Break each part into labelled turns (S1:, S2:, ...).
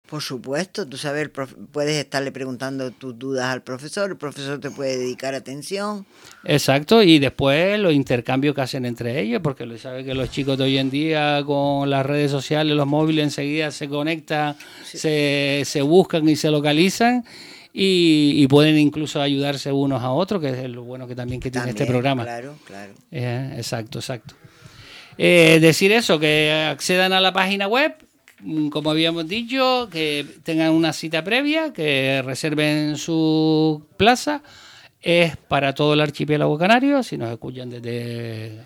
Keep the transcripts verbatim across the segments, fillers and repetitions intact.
S1: Por supuesto, tú sabes, el profe, puedes estarle preguntando tus dudas al profesor, el profesor te puede dedicar atención.
S2: Exacto, y después los intercambios que hacen entre ellos, porque lo sabe que los chicos de hoy en día con las redes sociales, los móviles enseguida se conectan, sí. se, se buscan y se localizan. Y, y pueden incluso ayudarse unos a otros, que es lo bueno que también que tiene también, este programa.
S1: Claro, claro.
S2: Eh, exacto, exacto. Eh, decir eso, que accedan a la página web, como habíamos dicho, que tengan una cita previa, que reserven su plaza. Es para todo el archipiélago canario, si nos escuchan desde...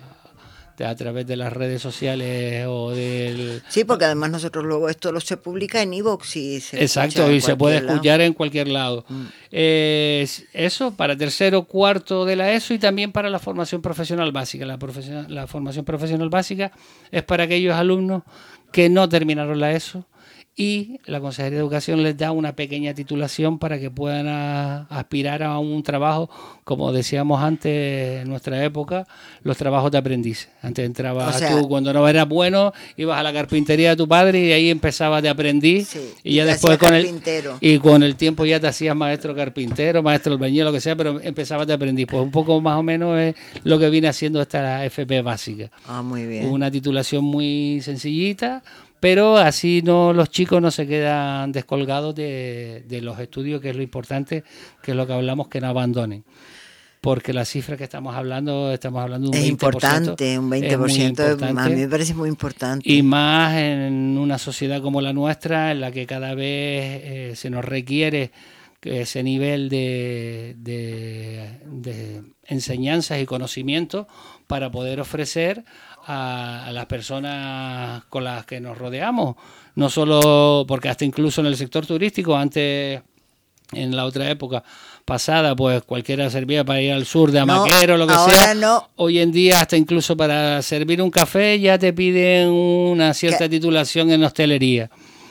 S2: a través de las redes sociales o del...
S1: Sí, porque además nosotros luego esto lo se publica en iVoox y se
S2: Exacto, y se puede lado. escuchar en cualquier lado. Mm. Eh, eso para tercero, cuarto de la ESO y también para la formación profesional básica. La, profesional, la formación profesional básica es para aquellos alumnos que no terminaron la ESO y la Consejería de Educación les da una pequeña titulación para que puedan a, aspirar a un trabajo, como decíamos antes en nuestra época, los trabajos de aprendiz. Antes entrabas o sea, tú, cuando no eras bueno, ibas a la carpintería de tu padre y ahí empezabas de aprendiz, sí, y ya después con el, y con el tiempo ya te hacías maestro carpintero, maestro albañil, lo que sea, pero empezabas de aprendiz. Pues un poco más o menos es lo que viene haciendo esta F P básica.
S1: Ah, muy bien.
S2: Una titulación muy sencillita, pero así no los chicos no se quedan descolgados de, de los estudios, que es lo importante, que es lo que hablamos, que no abandonen. Porque la cifra que estamos hablando, estamos hablando de un
S1: es
S2: veinte por ciento.
S1: Importante, un veinte por ciento,
S2: es muy importante,
S1: a mí me parece muy importante.
S2: Y más en una sociedad como la nuestra, en la que cada vez eh, se nos requiere ese nivel de, de, de enseñanzas y conocimientos para poder ofrecer a, a las personas con las que nos rodeamos, no solo porque hasta incluso en el sector turístico, antes en la otra época pasada, pues cualquiera servía para ir al sur de Amaquero, no, lo que
S1: ahora
S2: sea.
S1: No.
S2: Hoy en día hasta incluso para servir un café ya te piden una cierta ¿Qué? titulación en hostelería.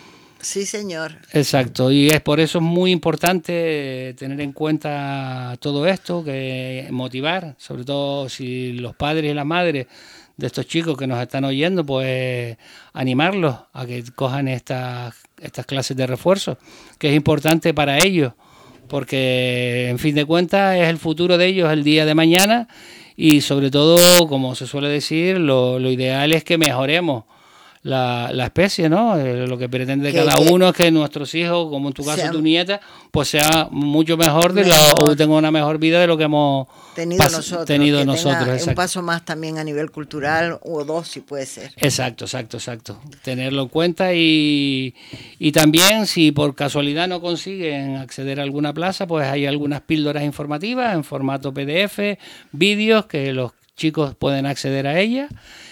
S1: Sí, señor.
S2: Exacto, y es por eso es muy importante tener en cuenta todo esto, que motivar, sobre todo si los padres y las madres de estos chicos que nos están oyendo, pues animarlos a que cojan estas estas clases de refuerzo, que es importante para ellos, porque en fin de cuentas es el futuro de ellos el día de mañana y sobre todo, como se suele decir, lo, lo ideal es que mejoremos La, la especie, ¿no? Eh, lo que pretende que, cada que, uno es que nuestros hijos, como en tu caso sea, tu nieta, pues sea mucho mejor, de mejor. Lo, o tenga una mejor vida de lo que hemos
S1: tenido
S2: pas,
S1: nosotros.
S2: Tenido
S1: que
S2: nosotros
S1: un paso más también a nivel cultural, o dos si puede ser.
S2: Exacto, exacto, exacto. Tenerlo en cuenta y, y también si por casualidad no consiguen acceder a alguna plaza, pues hay algunas píldoras informativas en formato P D F, vídeos que los chicos pueden acceder a ellas.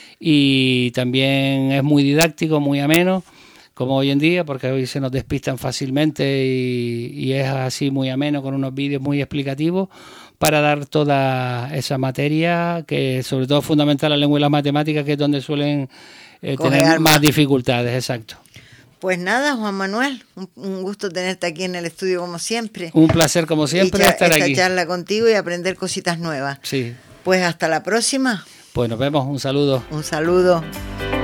S2: Y también es muy didáctico, muy ameno, como hoy en día, porque hoy se nos despistan fácilmente y, y es así muy ameno, con unos vídeos muy explicativos para dar toda esa materia, que sobre todo es fundamental la lengua y las matemáticas, que es donde suelen eh, tener más, más dificultades. Exacto.
S1: Pues nada, Juan Manuel, un, un gusto tenerte aquí en el estudio como siempre.
S2: Un placer como siempre
S1: y cha-
S2: estar
S1: esta
S2: aquí.
S1: charla contigo y aprender cositas nuevas.
S2: Sí.
S1: Pues hasta la próxima.
S2: Pues nos vemos, un saludo.
S1: Un saludo.